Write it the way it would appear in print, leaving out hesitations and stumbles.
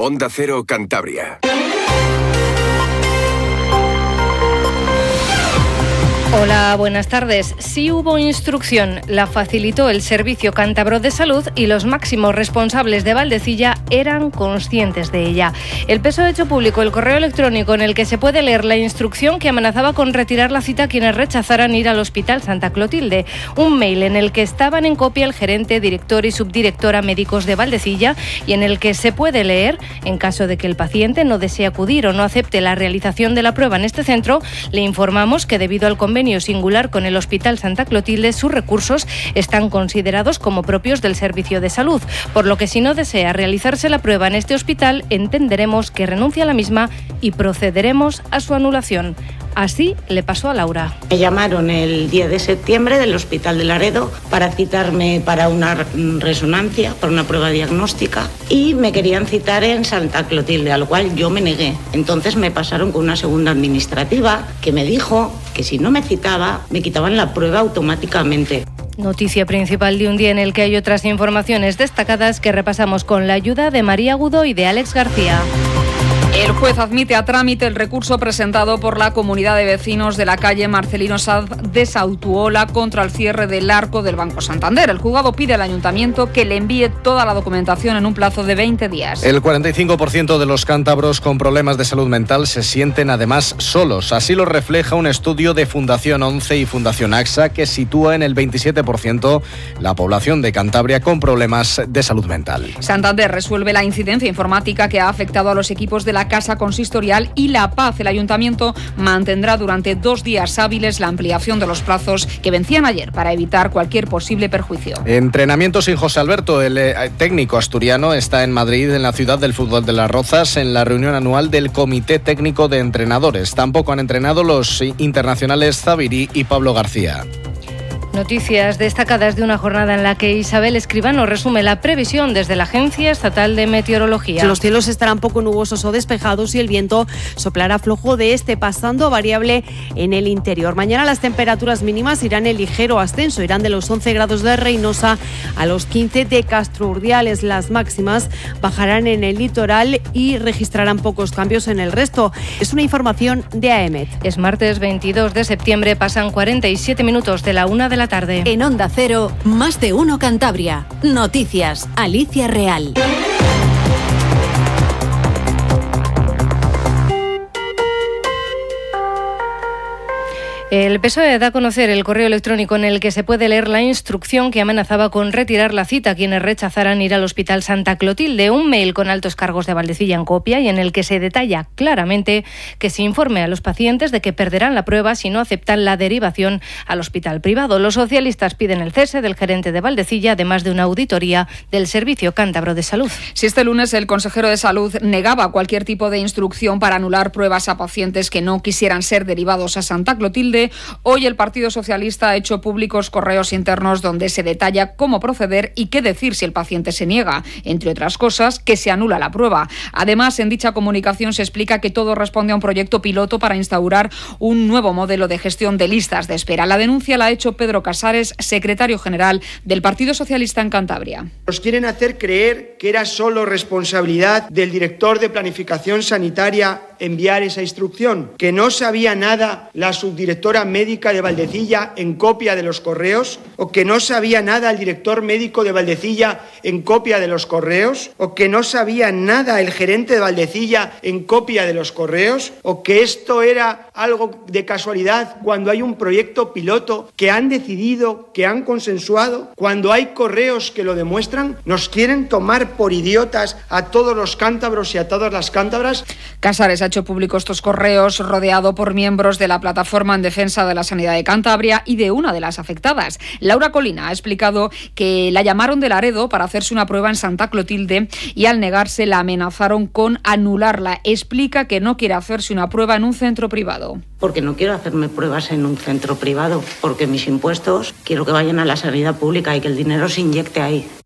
Onda Cero Cantabria. Hola, buenas tardes. Sí hubo instrucción, la facilitó el Servicio Cántabro de Salud y los máximos responsables de Valdecilla eran conscientes de ella. El PSOE ha hecho público el correo electrónico en el que se puede leer la instrucción que amenazaba con retirar la cita a quienes rechazaran ir al Hospital Santa Clotilde. Un mail en el que estaban en copia el gerente, director y subdirectora médicos de Valdecilla y en el que se puede leer, en caso de que el paciente no desee acudir o no acepte la realización de la prueba en este centro, le informamos que debido al convenio singular con el Hospital Santa Clotilde, sus recursos están considerados como propios del servicio de salud, por lo que si no desea realizarse la prueba en este hospital, entenderemos que renuncia a la misma y procederemos a su anulación. Así le pasó a Laura. Me llamaron el 10 de septiembre del Hospital de Laredo para citarme para una resonancia, para una prueba diagnóstica, y me querían citar en Santa Clotilde, a lo cual yo me negué. Entonces me pasaron con una segunda administrativa que me dijo que si no me citaba, me quitaban la prueba automáticamente. Noticia principal de un día en el que hay otras informaciones destacadas que repasamos con la ayuda de María Agudo y de Alex García. El juez admite a trámite el recurso presentado por la comunidad de vecinos de la calle Marcelino Sanz de Sautuola contra el cierre del arco del Banco Santander. El juzgado pide al ayuntamiento que le envíe toda la documentación en un plazo de 20 días. El 45% de los cántabros con problemas de salud mental se sienten además solos. Así lo refleja un estudio de Fundación 11 y Fundación AXA que sitúa en el 27% la población de Cantabria con problemas de salud mental. Santander resuelve la incidencia informática que ha afectado a los equipos de la Casa Consistorial y La Paz. El ayuntamiento mantendrá durante 2 días hábiles la ampliación de los plazos que vencían ayer para evitar cualquier posible perjuicio. Entrenamiento sin José Alberto. El técnico asturiano está en Madrid, en la ciudad del fútbol de Las Rozas, en la reunión anual del Comité Técnico de Entrenadores. Tampoco han entrenado los internacionales Zaviri y Pablo García. Noticias destacadas de una jornada en la que Isabel Escribano resume la previsión desde la Agencia Estatal de Meteorología. Los cielos estarán poco nubosos o despejados y el viento soplará flojo de este, pasando a variable en el interior. Mañana las temperaturas mínimas irán en ligero ascenso, irán de los 11 grados de Reynosa a los 15 de Castro Urdiales. Las máximas bajarán en el litoral y registrarán pocos cambios en el resto. Es una información de AEMET. Es martes 22 de septiembre, pasan 47 minutos de la 1 de la tarde. En Onda Cero, Más de Uno Cantabria. Noticias, Alicia Real. El PSOE da a conocer el correo electrónico en el que se puede leer la instrucción que amenazaba con retirar la cita a quienes rechazaran ir al Hospital Santa Clotilde. Un mail con altos cargos de Valdecilla en copia y en el que se detalla claramente que se informe a los pacientes de que perderán la prueba si no aceptan la derivación al hospital privado. Los socialistas piden el cese del gerente de Valdecilla, además de una auditoría del Servicio Cántabro de Salud. Si este lunes el consejero de Salud negaba cualquier tipo de instrucción para anular pruebas a pacientes que no quisieran ser derivados a Santa Clotilde, hoy el Partido Socialista ha hecho públicos correos internos donde se detalla cómo proceder y qué decir si el paciente se niega. Entre otras cosas, que se anula la prueba. Además, en dicha comunicación se explica que todo responde a un proyecto piloto para instaurar un nuevo modelo de gestión de listas de espera. La denuncia la ha hecho Pedro Casares, secretario general del Partido Socialista en Cantabria. Nos quieren hacer creer que era solo responsabilidad del director de Planificación Sanitaria enviar esa instrucción, que no sabía nada la subdirectora médica de Valdecilla en copia de los correos, o que no sabía nada el director médico de Valdecilla en copia de los correos, o que no sabía nada el gerente de Valdecilla en copia de los correos, o que esto era algo de casualidad cuando hay un proyecto piloto que han decidido, que han consensuado, cuando hay correos que lo demuestran. Nos quieren tomar por idiotas a todos los cántabros y a todas las cántabras. Casares ha hecho público estos correos rodeado por miembros de la Plataforma en Defensa de la Sanidad de Cantabria y de una de las afectadas. Laura Colina ha explicado que la llamaron de Laredo para hacerse una prueba en Santa Clotilde y al negarse la amenazaron con anularla. Explica que no quiere hacerse una prueba en un centro privado. Porque no quiero hacerme pruebas en un centro privado, porque mis impuestos quiero que vayan a la sanidad pública y que el dinero se inyecte ahí.